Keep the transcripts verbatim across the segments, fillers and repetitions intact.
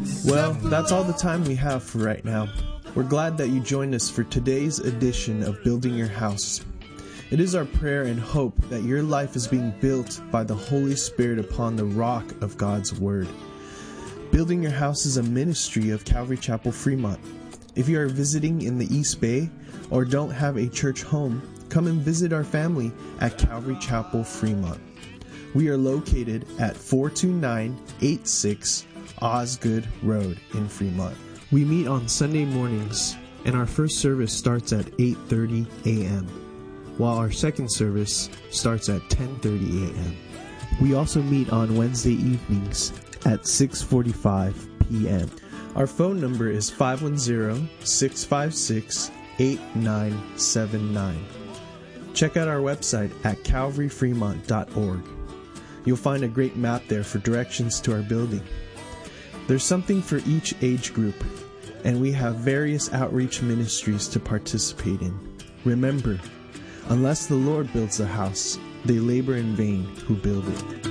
Well, that's all the time we have for right now. We're glad that you joined us for today's edition of Building Your House. It is our prayer and hope that your life is being built by the Holy Spirit upon the rock of God's Word. Building Your House is a ministry of Calvary Chapel Fremont. If you are visiting in the East Bay or don't have a church home, come and visit our family at Calvary Chapel Fremont. We are located at four two nine eight six Osgood Road in Fremont. We meet on Sunday mornings, and our first service starts at eight thirty a.m., while our second service starts at ten thirty a.m. We also meet on Wednesday evenings at six forty-five p.m. Our phone number is five one zero, six five six, eight nine seven nine. Check out our website at calvary fremont dot org. You'll find a great map there for directions to our building. There's something for each age group, and we have various outreach ministries to participate in. Remember, unless the Lord builds the house, they labor in vain who build it.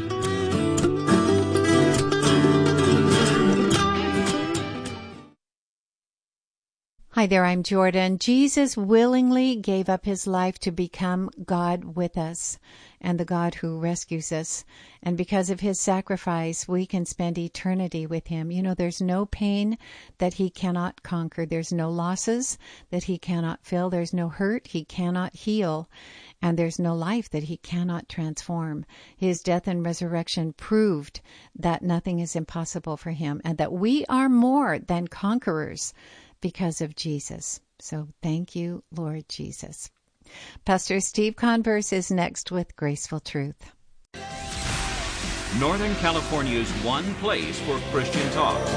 Hi there, I'm Jordan. Jesus willingly gave up his life to become God with us and the God who rescues us. And because of his sacrifice, we can spend eternity with him. You know, there's no pain that he cannot conquer. There's no losses that he cannot fill. There's no hurt he cannot heal. And there's no life that he cannot transform. His death and resurrection proved that nothing is impossible for him and that we are more than conquerors because of Jesus. So thank you, Lord Jesus. Pastor Steve Converse is next with Graceful Truth. Northern California's one place for Christian talk.